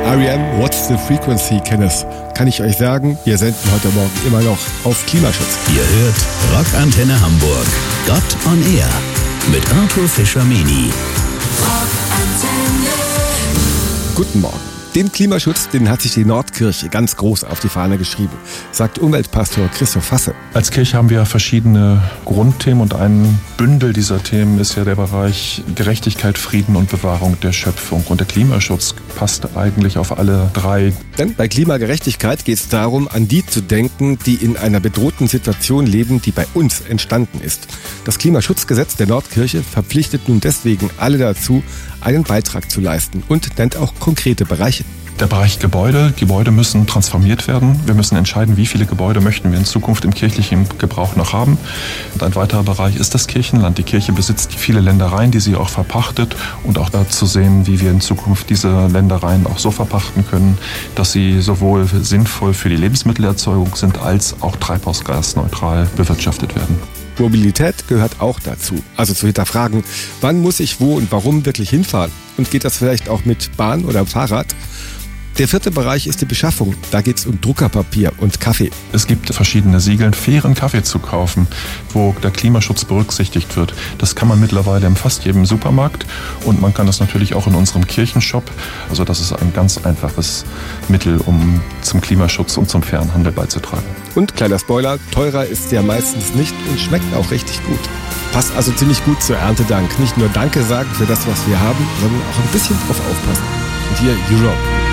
R.E.M. What's the Frequency, Kenneth? Kann ich euch sagen, wir senden heute Morgen immer noch auf Klimaschutz. Ihr hört Rockantenne Hamburg. Gott on Air mit Arthur Fischer-Meni. Guten Morgen. Den Klimaschutz, den hat sich die Nordkirche ganz groß auf die Fahne geschrieben, sagt Umweltpastor Christoph Hasse. Als Kirche haben wir verschiedene Grundthemen und ein Bündel dieser Themen ist ja der Bereich Gerechtigkeit, Frieden und Bewahrung der Schöpfung. Und der Klimaschutz passt eigentlich auf alle drei. Denn bei Klimagerechtigkeit geht es darum, an die zu denken, die in einer bedrohten Situation leben, die bei uns entstanden ist. Das Klimaschutzgesetz der Nordkirche verpflichtet nun deswegen alle dazu, einen Beitrag zu leisten und nennt auch konkrete Bereiche. Der Bereich Gebäude. Gebäude müssen transformiert werden. Wir müssen entscheiden, wie viele Gebäude möchten wir in Zukunft im kirchlichen Gebrauch noch haben. Und ein weiterer Bereich ist das Kirchenland. Die Kirche besitzt viele Ländereien, die sie auch verpachtet. Und auch da zu sehen, wie wir in Zukunft diese Ländereien auch so verpachten können, dass sie sowohl sinnvoll für die Lebensmittelerzeugung sind, als auch treibhausgasneutral bewirtschaftet werden. Mobilität gehört auch dazu. Also zu hinterfragen, wann muss ich wo und warum wirklich hinfahren? Und geht das vielleicht auch mit Bahn oder Fahrrad? Der vierte Bereich ist die Beschaffung. Da geht es um Druckerpapier und Kaffee. Es gibt verschiedene Siegel, fairen Kaffee zu kaufen, wo der Klimaschutz berücksichtigt wird. Das kann man mittlerweile in fast jedem Supermarkt und man kann das natürlich auch in unserem Kirchenshop. Also das ist ein ganz einfaches Mittel, um zum Klimaschutz und zum fairen Handel beizutragen. Und kleiner Spoiler, teurer ist ja meistens nicht und schmeckt auch richtig gut. Passt also ziemlich gut zur Erntedank. Nicht nur Danke sagen für das, was wir haben, sondern auch ein bisschen drauf aufpassen. Und hier Europe.